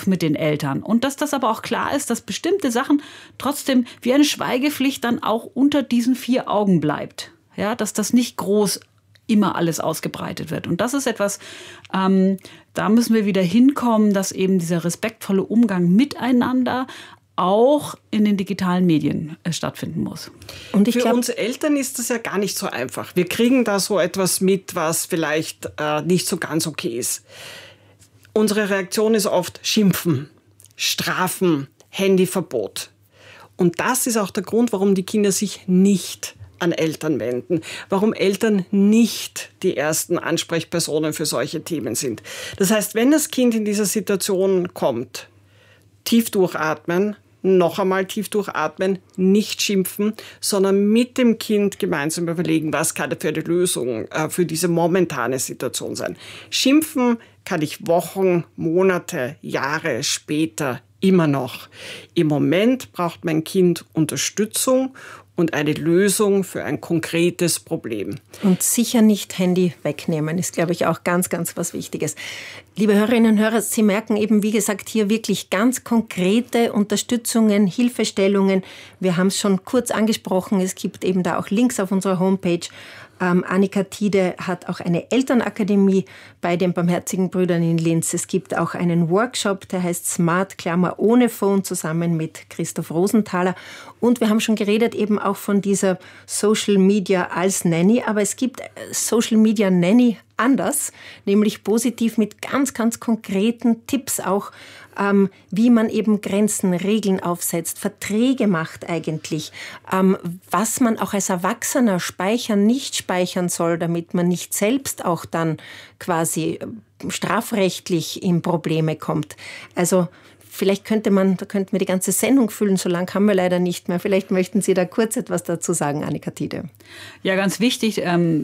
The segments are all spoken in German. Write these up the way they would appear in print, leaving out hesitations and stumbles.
dürfen mit den Eltern. Und dass das aber auch klar ist, dass bestimmte Sachen trotzdem wie eine Schweigepflicht dann auch unter diesen 4 Augen bleibt. Ja, dass das nicht groß immer alles ausgebreitet wird. Und das ist etwas, da müssen wir wieder hinkommen, dass eben dieser respektvolle Umgang miteinander auch in den digitalen Medien stattfinden muss. Und für uns Eltern ist das ja gar nicht so einfach. Wir kriegen da so etwas mit, was vielleicht nicht so ganz okay ist. Unsere Reaktion ist oft Schimpfen, Strafen, Handyverbot. Und das ist auch der Grund, warum die Kinder sich nicht an Eltern wenden, warum Eltern nicht die ersten Ansprechpersonen für solche Themen sind. Das heißt, wenn das Kind in dieser Situation kommt, tief durchatmen, noch einmal tief durchatmen, nicht schimpfen, sondern mit dem Kind gemeinsam überlegen, was kann für eine Lösung für diese momentane Situation sein. Schimpfen kann ich Wochen, Monate, Jahre später immer noch. Im Moment braucht mein Kind Unterstützung und eine Lösung für ein konkretes Problem. Und sicher nicht Handy wegnehmen, ist, glaube ich, auch ganz, ganz was Wichtiges. Liebe Hörerinnen und Hörer, Sie merken eben, wie gesagt, hier wirklich ganz konkrete Unterstützungen, Hilfestellungen. Wir haben es schon kurz angesprochen, es gibt eben da auch Links auf unserer Homepage. Annika Tiede hat auch eine Elternakademie bei den Barmherzigen Brüdern in Linz. Es gibt auch einen Workshop, der heißt Smart, Klammer ohne Phone, zusammen mit Christoph Rosenthaler. Und wir haben schon geredet eben auch von dieser Social Media als Nanny. Aber es gibt Social Media Nanny anders, nämlich positiv mit ganz, ganz konkreten Tipps auch, wie man eben Grenzen, Regeln aufsetzt, Verträge macht eigentlich, was man auch als Erwachsener speichern, nicht speichern soll, damit man nicht selbst auch dann quasi strafrechtlich in Probleme kommt. Also vielleicht da könnten wir die ganze Sendung füllen, so lange haben wir leider nicht mehr. Vielleicht möchten Sie da kurz etwas dazu sagen, Annika Tiede. Ja, ganz wichtig,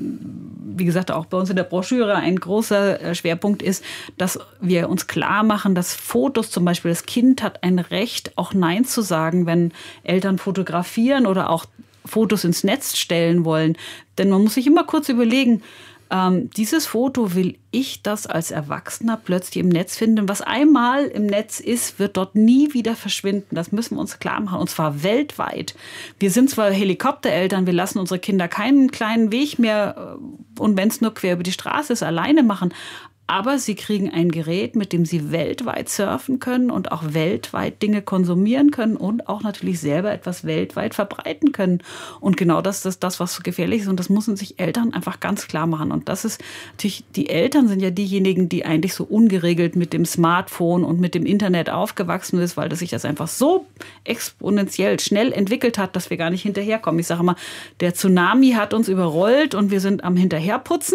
wie gesagt, auch bei uns in der Broschüre ein großer Schwerpunkt ist, dass wir uns klar machen, dass Fotos zum Beispiel, das Kind hat ein Recht, auch Nein zu sagen, wenn Eltern fotografieren oder auch Fotos ins Netz stellen wollen. Denn man muss sich immer kurz überlegen, dieses Foto, will ich das als Erwachsener plötzlich im Netz finden? Was einmal im Netz ist, wird dort nie wieder verschwinden. Das müssen wir uns klar machen, und zwar weltweit. Wir sind zwar Helikoptereltern, wir lassen unsere Kinder keinen kleinen Weg mehr, und wenn es nur quer über die Straße ist, alleine machen. Aber sie kriegen ein Gerät, mit dem sie weltweit surfen können und auch weltweit Dinge konsumieren können und auch natürlich selber etwas weltweit verbreiten können. Und genau das ist das, was so gefährlich ist. Und das müssen sich Eltern einfach ganz klar machen. Und das ist natürlich, die Eltern sind ja diejenigen, die eigentlich so ungeregelt mit dem Smartphone und mit dem Internet aufgewachsen ist, weil sich das einfach so exponentiell schnell entwickelt hat, dass wir gar nicht hinterherkommen. Ich sage immer, der Tsunami hat uns überrollt und wir sind am Hinterherputzen.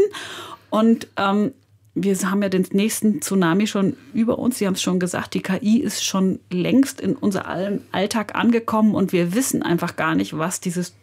Und wir haben ja den nächsten Tsunami schon über uns. Sie haben es schon gesagt, die KI ist schon längst in unser Alltag angekommen und wir wissen einfach gar nicht, was dieses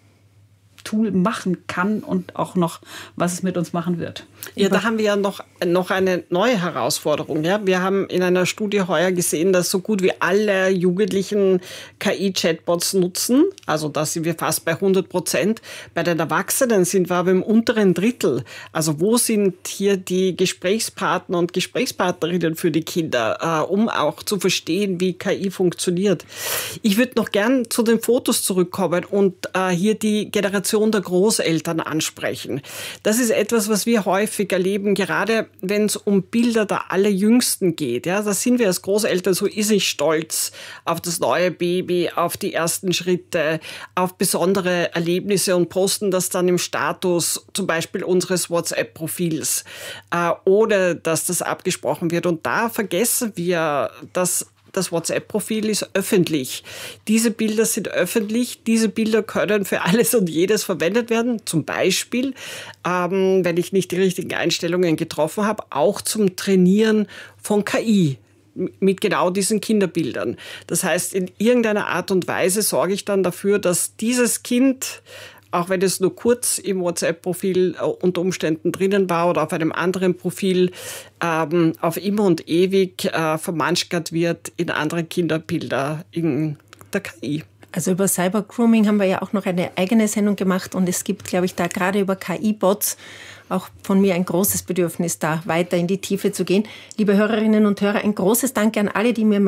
Tool machen kann und auch noch, was es mit uns machen wird. Ja, da haben wir ja noch eine neue Herausforderung. Ja? Wir haben in einer Studie heuer gesehen, dass so gut wie alle Jugendlichen KI-Chatbots nutzen. Also da sind wir fast bei 100%. Bei den Erwachsenen sind wir aber im unteren Drittel. Also wo sind hier die Gesprächspartner und Gesprächspartnerinnen für die Kinder, um auch zu verstehen, wie KI funktioniert? Ich würde noch gern zu den Fotos zurückkommen und hier die Generation der Großeltern ansprechen. Das ist etwas, was wir häufig erleben, gerade wenn es um Bilder der Allerjüngsten geht. Ja, da sind wir als Großeltern so irrsinnig stolz auf das neue Baby, auf die ersten Schritte, auf besondere Erlebnisse und posten das dann im Status zum Beispiel unseres WhatsApp-Profils, ohne dass das abgesprochen wird. Und da vergessen wir, dass das WhatsApp-Profil ist öffentlich. Diese Bilder sind öffentlich. Diese Bilder können für alles und jedes verwendet werden. Zum Beispiel, wenn ich nicht die richtigen Einstellungen getroffen habe, auch zum Trainieren von KI mit genau diesen Kinderbildern. Das heißt, in irgendeiner Art und Weise sorge ich dann dafür, dass dieses Kind, auch wenn es nur kurz im WhatsApp-Profil unter Umständen drinnen war oder auf einem anderen Profil, auf immer und ewig vermanschert wird in andere Kinderbilder in der KI. Also über Cybergrooming haben wir ja auch noch eine eigene Sendung gemacht und es gibt, glaube ich, da gerade über KI-Bots auch von mir ein großes Bedürfnis, da weiter in die Tiefe zu gehen. Liebe Hörerinnen und Hörer, ein großes Danke an alle, die mir